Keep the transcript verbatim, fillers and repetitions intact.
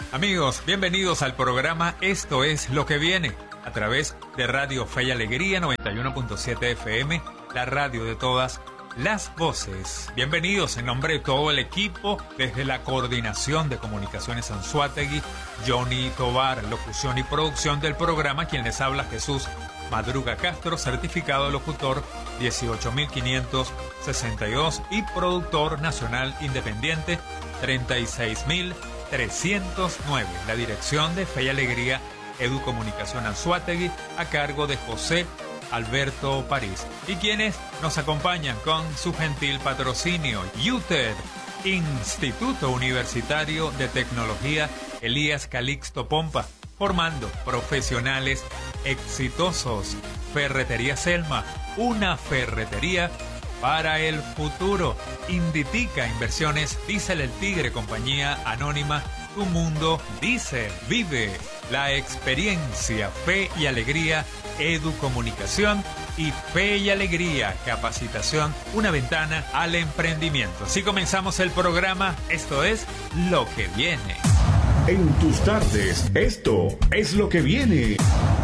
Amigos, bienvenidos al programa Esto es lo que viene, a través de Radio Fe y Alegría noventa y uno punto siete F M, la radio de todas las voces. Bienvenidos en nombre de todo el equipo, desde la Coordinación de Comunicaciones Anzoátegui, Johnny Tovar, locución y producción del programa, quien les habla Jesús Madruga Castro, certificado de locutor dieciocho mil quinientos sesenta y dos y productor nacional independiente treinta y seis mil trescientos nueve. La dirección de Fe y Alegría Educomunicación Anzoátegui, a cargo de José Alberto París. Y quienes nos acompañan con su gentil patrocinio, U T E D, Instituto Universitario de Tecnología Elías Calixto Pompa, formando profesionales exitosos. Ferretería Selma, una ferretería para el futuro. Inditica Inversiones, Diesel El Tigre, compañía anónima. Tu mundo dice, vive la experiencia. Fe y Alegría Educomunicación y Fe y Alegría Capacitación, una ventana al emprendimiento. Así comenzamos el programa. Esto es lo que viene. En tus tardes, esto es lo que viene.